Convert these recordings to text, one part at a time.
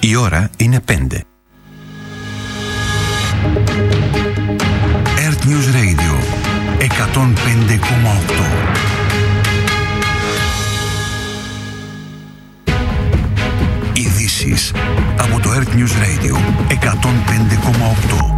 Η ώρα είναι 5. Earth News Radio 105,8. Ειδήσεις από το Earth News Radio 105,8.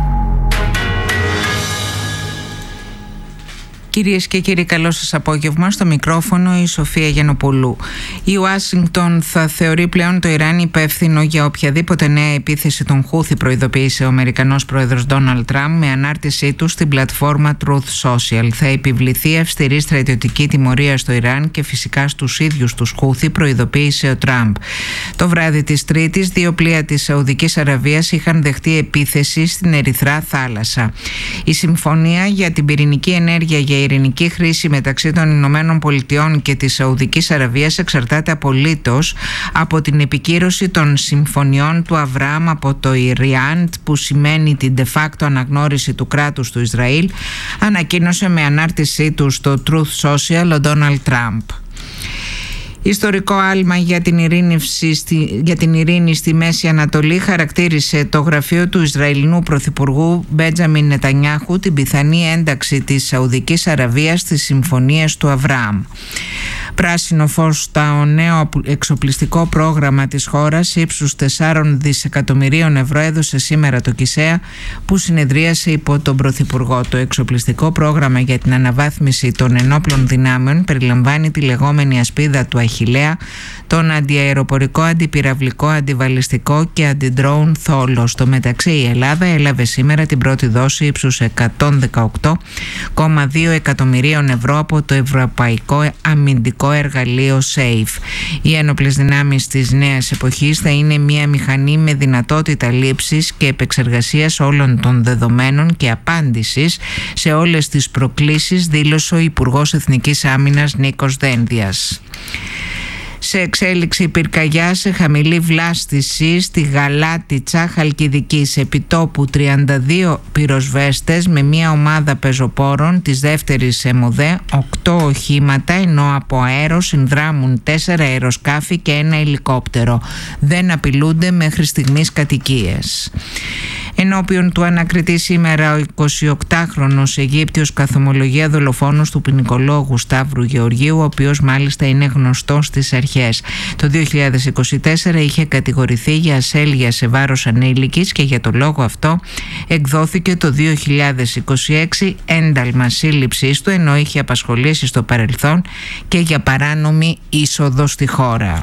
Κυρίες και κύριοι, καλό σας απόγευμα. Στο μικρόφωνο η Σοφία Γιαννοπουλού. Η Ουάσιγκτον θα θεωρεί πλέον το Ιράν υπεύθυνο για οποιαδήποτε νέα επίθεση των Χούθι, προειδοποίησε ο Αμερικανός πρόεδρος Ντόναλντ Τραμπ με ανάρτησή του στην πλατφόρμα Truth Social. Θα επιβληθεί αυστηρή στρατιωτική τιμωρία στο Ιράν και φυσικά στους ίδιους τους Χούθι, προειδοποίησε ο Τραμπ. Το βράδυ της Τρίτης, 2 πλοία της Σαουδικής Αραβίας είχαν δεχτεί επίθεση στην Ερυθρά θάλασσα. Η συμφωνία για την πυρηνική ενέργεια για ειρηνική χρήση μεταξύ των Ηνωμένων Πολιτειών και της Σαουδικής Αραβίας εξαρτάται απολύτως από την επικύρωση των συμφωνιών του Αβραάμ από το Ιράν, που σημαίνει την de facto αναγνώριση του κράτους του Ισραήλ, ανακοίνωσε με ανάρτησή του στο Truth Social ο Ντόναλντ Τραμπ. Ιστορικό άλμα για την ειρήνη στη Μέση Ανατολή χαρακτήρισε το γραφείο του Ισραηλινού Πρωθυπουργού Μπέντζαμιν Νετανιάχου την πιθανή ένταξη της Σαουδικής Αραβίας στις συμφωνίες του Αβραάμ. Πράσινο φως στο νέο εξοπλιστικό πρόγραμμα της χώρας ύψους 4 δισεκατομμυρίων ευρώ έδωσε σήμερα το ΚΙΣΕΑ, που συνεδρίασε υπό τον Πρωθυπουργό. Το εξοπλιστικό πρόγραμμα για την αναβάθμιση των ενόπλων δυνάμεων περιλαμβάνει τη λεγόμενη ασπίδα του Αχιλλέα, τον αντιαεροπορικό, αντιπυραυλικό, αντιβαλιστικό και αντιντρόουν θόλο. Στο μεταξύ, η Ελλάδα έλαβε σήμερα την πρώτη δόση ύψους 118,2 εκατομμυρίων ευρώ από το Ευρωπαϊκό Αμυντικό Εργαλείο SAFE. Οι ένοπλες δυνάμεις της νέας εποχής θα είναι μια μηχανή με δυνατότητα λήψης και επεξεργασίας όλων των δεδομένων και απάντησης σε όλες τις προκλήσεις, δήλωσε ο Υπουργός Εθνικής Άμυνας Νίκος Δένδιας. Σε εξέλιξη πυρκαγιά σε χαμηλή βλάστηση στη Γαλάτιτσα Χαλκιδικής. Επιτόπου 32 πυροσβέστες με μια ομάδα πεζοπόρων της δεύτερης ΕΜΟΔΕ, 8 οχήματα, ενώ από αέρο συνδράμουν 4 αεροσκάφη και 1 ελικόπτερο. Δεν απειλούνται μέχρι στιγμής κατοικίες. Ενώπιον του ανακριτή σήμερα ο 28χρονος Αιγύπτιος καθομολογία δολοφόνος του ποινικολόγου Σταύρου Γεωργίου, ο οποίος μάλιστα είναι γνωστός στις αρχές. Το 2024 είχε κατηγορηθεί για ασέλγεια σε βάρος ανήλικης και για το λόγο αυτό εκδόθηκε το 2026 ένταλμα σύλληψής του, ενώ είχε απασχολήσει στο παρελθόν και για παράνομη είσοδο στη χώρα.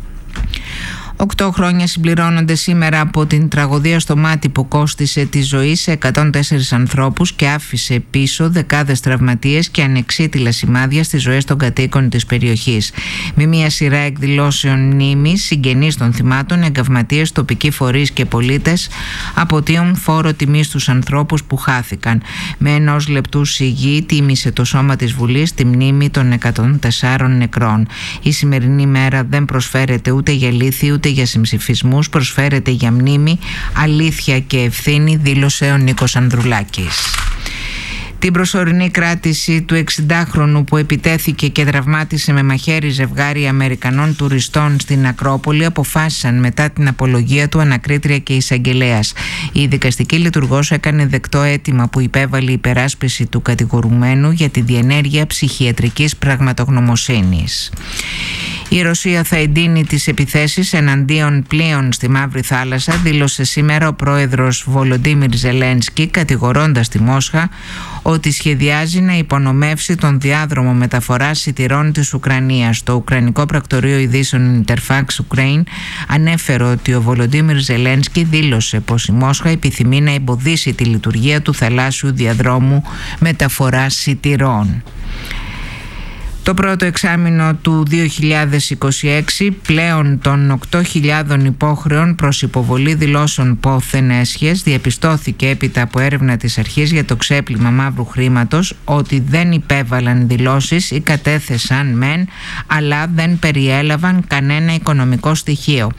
8 χρόνια συμπληρώνονται σήμερα από την τραγωδία στο Μάτι που κόστισε τη ζωή σε 104 ανθρώπους και άφησε πίσω δεκάδες τραυματίες και ανεξίτηλα σημάδια στις ζωές των κατοίκων της περιοχής. Με μια σειρά εκδηλώσεων μνήμης, συγγενείς των θυμάτων, εγκαυματίες, τοπικοί φορείς και πολίτες αποτείουν φόρο τιμής στους ανθρώπους που χάθηκαν. Με 1 λεπτού σιγή τίμησε το σώμα της Βουλής τη μνήμη των 104 νεκρών. Η σημερινή μέρα δεν προσφέρεται ούτε για λύθη ούτε για συμψηφισμούς, προσφέρεται για μνήμη, αλήθεια και ευθύνη, δήλωσε ο Νίκος Ανδρουλάκης. Την προσωρινή κράτηση του 60χρονου που επιτέθηκε και τραυμάτισε με μαχαίρι ζευγάρι Αμερικανών τουριστών στην Ακρόπολη αποφάσισαν μετά την απολογία του ανακρίτρια και εισαγγελέας. Η δικαστική λειτουργός έκανε δεκτό αίτημα που υπέβαλε η υπεράσπιση του κατηγορουμένου για τη διενέργεια ψυχιατρικής πραγματογνωμοσύνης. Η Ρωσία θα εντείνει τις επιθέσεις εναντίον πλοίων στη Μαύρη Θάλασσα, δήλωσε σήμερα ο πρόεδρος Βολοντίμιρ Ζελένσκι, κατηγορώντας τη Μόσχα ότι σχεδιάζει να υπονομεύσει τον διάδρομο μεταφοράς σιτηρών της Ουκρανίας. Το Ουκρανικό Πρακτορείο Ειδήσεων Interfax Ukraine ανέφερε ότι ο Βολοντίμιρ Ζελένσκι δήλωσε πως η Μόσχα επιθυμεί να εμποδίσει τη λειτουργία του θαλάσσιου διαδρόμου μεταφοράς σιτηρών. Το πρώτο εξάμηνο του 2026 πλέον των 8.000 υπόχρεων προς υποβολή δηλώσεων πόθεν έσχες διαπιστώθηκε έπειτα από έρευνα της αρχής για το ξέπλυμα μαύρου χρήματος ότι δεν υπέβαλαν δηλώσεις ή κατέθεσαν μεν αλλά δεν περιέλαβαν κανένα οικονομικό στοιχείο.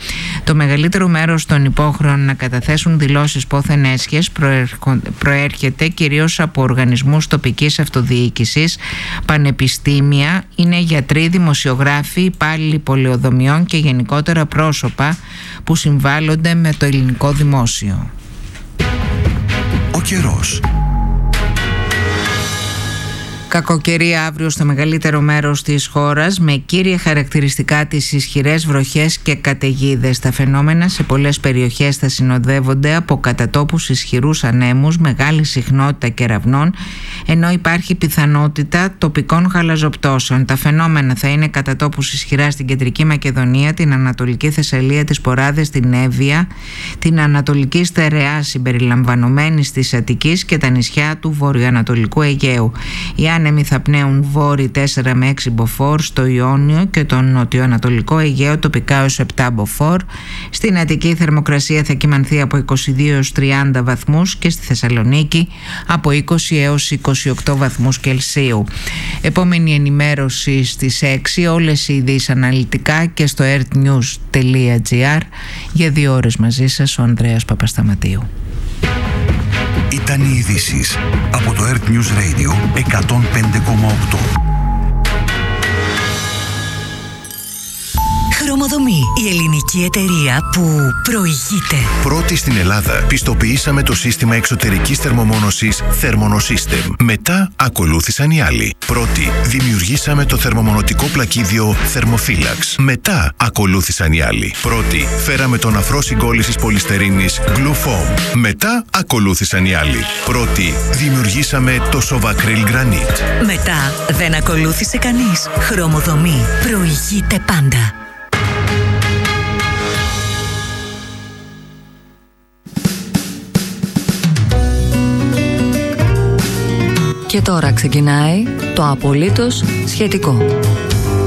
Το μεγαλύτερο μέρος των υπόχρεων να καταθέσουν δηλώσεις πόθεν έσχες προέρχεται κυρίως από οργανισμούς τοπικής αυτοδιοίκησης, πανεπιστήμια, είναι γιατροί, δημοσιογράφοι, υπάλληλοι πολεοδομιών και γενικότερα πρόσωπα που συμβάλλονται με το ελληνικό δημόσιο. Ο καιρός. Κακοκαιρία αύριο στο μεγαλύτερο μέρος της χώρας, με κύρια χαρακτηριστικά τις ισχυρές βροχές και καταιγίδες. Τα φαινόμενα σε πολλές περιοχές θα συνοδεύονται από κατά τόπους ισχυρούς ανέμους, μεγάλη συχνότητα κεραυνών, ενώ υπάρχει πιθανότητα τοπικών χαλαζοπτώσεων. Τα φαινόμενα θα είναι κατά τόπους ισχυρά στην Κεντρική Μακεδονία, την Ανατολική Θεσσαλία, τις Ποράδες, την Εύβοια, την Ανατολική Στερεά συμπεριλαμβανομένης της Αττικής και τα νησιά του βορειοανατολικού Αιγαίου. Οι άνεμοι θα πνέουν βόρειοι 4 με 6 μποφόρ στο Ιόνιο και τον νοτιοανατολικό Αιγαίο τοπικά έως 7 μποφόρ. Στην Αττική η θερμοκρασία θα κυμανθεί από 22 έως 30 βαθμούς και στη Θεσσαλονίκη από 20 έως 28 βαθμούς Κελσίου. Επόμενη ενημέρωση στις 6, όλες οι ειδήσεις αναλυτικά και στο earthnews.gr. Για 2 ώρες μαζί σας ο Ανδρέας Παπασταματίου. Ήταν οι ειδήσεις από το Earth News Radio 105,8. Χρωμοδομή, η ελληνική εταιρεία που προηγείται. Πρώτη στην Ελλάδα πιστοποιήσαμε το σύστημα εξωτερικής θερμομόνωσης Thermonosystem. Μετά ακολούθησαν οι άλλοι. Πρώτη δημιουργήσαμε το θερμομονωτικό πλακίδιο Thermophilax. Μετά ακολούθησαν οι άλλοι. Πρώτη φέραμε τον αφρό συγκόλλησης πολυστερίνης Glufoam. Μετά ακολούθησαν οι άλλοι. Πρώτη δημιουργήσαμε το Sovacryl Granite. Μετά δεν ακολούθησε κανείς. Χρωμοδομή προηγείται πάντα. Και τώρα ξεκινάει το απολύτως σχετικό.